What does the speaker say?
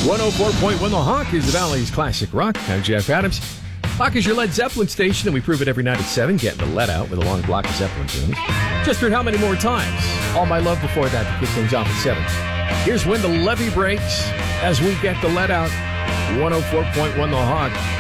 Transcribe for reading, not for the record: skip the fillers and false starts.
104.1 The Hawk is the Valley's classic rock. I'm Jeff Adams. Hawk is your Led Zeppelin station, and we prove it every night at 7, getting the lead out with a long block of Zeppelin tunes. Just heard how many more times? All My Love before that to kick things off at 7. Here's When the Levee Breaks as we get the lead out. 104.1 The Hawk.